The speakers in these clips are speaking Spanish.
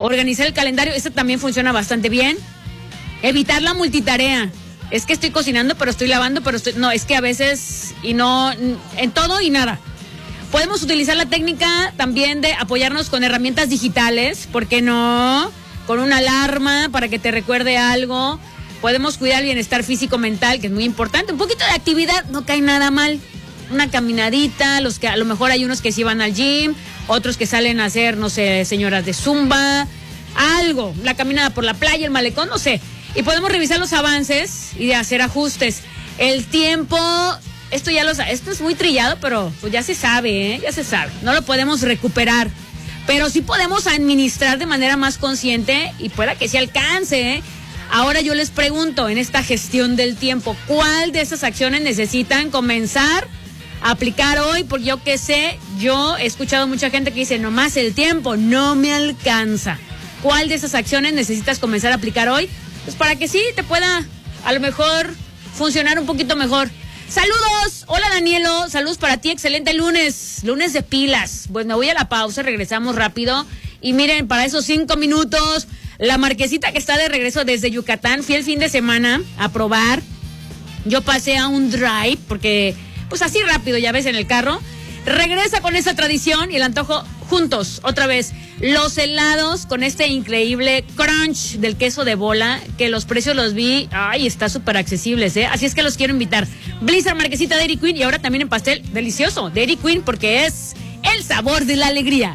organizar el calendario, eso también funciona bastante bien. Evitar la multitarea. Es que estoy cocinando, pero estoy lavando, pero no, es que a veces, y no, en todo y nada. Podemos utilizar la técnica también de apoyarnos con herramientas digitales, ¿por qué no? Con una alarma para que te recuerde algo. Podemos cuidar el bienestar físico-mental, que es muy importante. Un poquito de actividad no cae nada mal. Una caminadita, los que a lo mejor hay unos que sí van al gym, otros que salen a hacer, no sé, señoras de zumba, algo, la caminada por la playa, el malecón, no sé. Y podemos revisar los avances y hacer ajustes. El tiempo, esto es muy trillado, pero pues ya se sabe, ya se sabe. No lo podemos recuperar, pero sí podemos administrar de manera más consciente y pueda que se alcance. Ahora yo les pregunto, en esta gestión del tiempo, ¿cuál de esas acciones necesitan comenzar a aplicar hoy? Porque yo qué sé, yo he escuchado mucha gente que dice, nomás el tiempo no me alcanza. ¿Cuál de esas acciones necesitas comenzar a aplicar hoy? Pues para que sí te pueda a lo mejor funcionar un poquito mejor. ¡Saludos! Hola Danielo, saludos para ti, excelente lunes de pilas. Pues me voy a la pausa, regresamos rápido. Y miren, para esos 5 minutos, la Marquesita que está de regreso desde Yucatán, fui el fin de semana a probar. Yo pasé a un drive, porque pues así rápido, ya ves, en el carro. Regresa con esa tradición y el antojo juntos, otra vez. Los helados con este increíble crunch del queso de bola, que los precios los vi, ay, está súper accesibles, Así es que los quiero invitar. Blizzard, Marquesita, Dairy Queen y ahora también en pastel, delicioso, Dairy Queen, porque es el sabor de la alegría.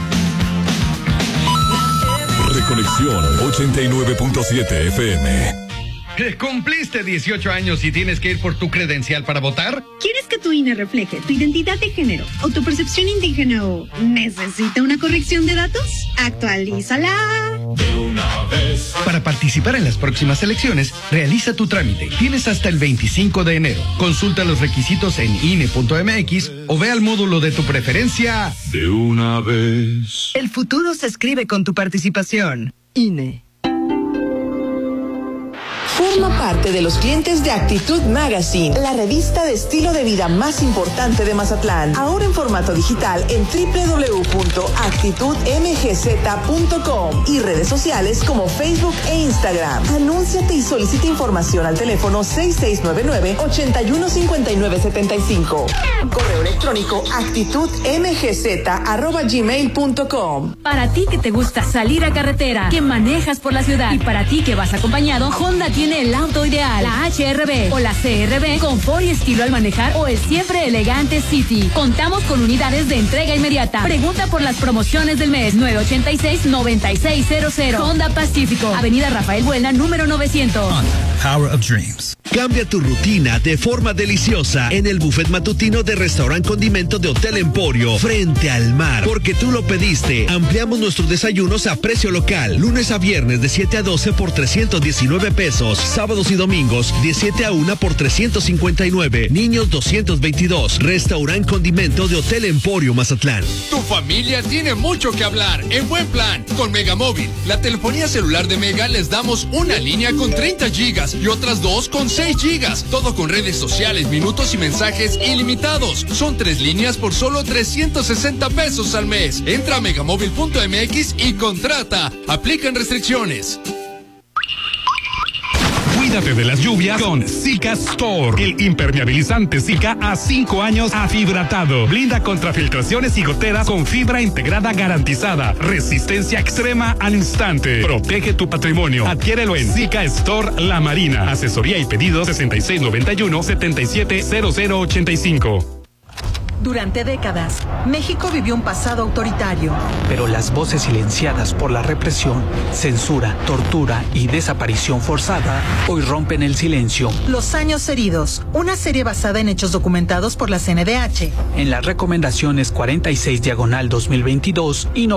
Reconexión 89.7 FM. ¿Cumpliste 18 años y tienes que ir por tu credencial para votar? ¿Quieres que tu INE refleje tu identidad de género o tu percepción indígena o necesita una corrección de datos? Actualízala De una vez. Para participar en las próximas elecciones, realiza tu trámite. Tienes hasta el 25 de enero. Consulta los requisitos en INE.mx o ve al módulo de tu preferencia. De una vez. El futuro se escribe con tu participación. INE. Forma parte de los clientes de Actitud Magazine, la revista de estilo de vida más importante de Mazatlán. Ahora en formato digital en www.actitudmgz.com y redes sociales como Facebook e Instagram. Anúnciate y solicita información al teléfono 6699-815975. Correo electrónico actitudmgz@gmail.com. Para ti que te gusta salir a carretera, que manejas por la ciudad y para ti que vas acompañado, Honda tiene el auto ideal, la HR-V o la CR-V, confort y estilo al manejar o el siempre elegante City. Contamos con unidades de entrega inmediata. Pregunta por las promociones del mes. 986-9600. Honda Pacífico, Avenida Rafael Buelna, número 900. Honda, Power of Dreams. Cambia tu rutina de forma deliciosa en el buffet matutino de Restaurant Condimento de Hotel Emporio, frente al mar. Porque tú lo pediste. Ampliamos nuestros desayunos a precio local. Lunes a viernes de 7 a 12 por 319 pesos. Sábados y domingos de 7 a 1 por 359. Niños 222. Restaurant Condimento de Hotel Emporio Mazatlán. Tu familia tiene mucho que hablar en buen plan con Megamóvil. La telefonía celular de Mega les damos una línea con 30 gigas y otras dos con 6 gigas. Todo con redes sociales, minutos y mensajes ilimitados. Son 3 líneas por solo 360 pesos al mes. Entra a megamóvil.mx y contrata. Aplican restricciones. Cuídate de las lluvias con Sika Store. El impermeabilizante Sika a 5 años afibratado. Blinda contra filtraciones y goteras con fibra integrada garantizada. Resistencia extrema al instante. Protege tu patrimonio. Adquiérelo en Sika Store La Marina. Asesoría y pedidos 6691-770085. Durante décadas, México vivió un pasado autoritario. Pero las voces silenciadas por la represión, censura, tortura y desaparición forzada hoy rompen el silencio. Los años heridos, una serie basada en hechos documentados por la CNDH. En las recomendaciones 46/2022 y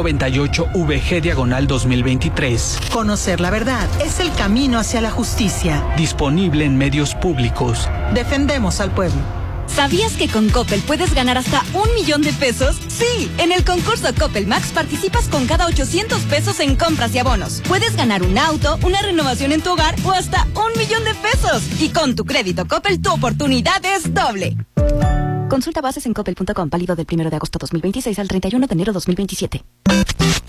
98/VG/2023. Conocer la verdad es el camino hacia la justicia. Disponible en medios públicos. Defendemos al pueblo. ¿Sabías que con Coppel puedes ganar hasta 1 millón de pesos? Sí, en el concurso Coppel Max participas con cada 800 pesos en compras y abonos. Puedes ganar un auto, una renovación en tu hogar o hasta 1 millón de pesos. Y con tu crédito Coppel, tu oportunidad es doble. Consulta bases en coppel.com, válido del 1 de agosto 2026 al 31 de enero 2027.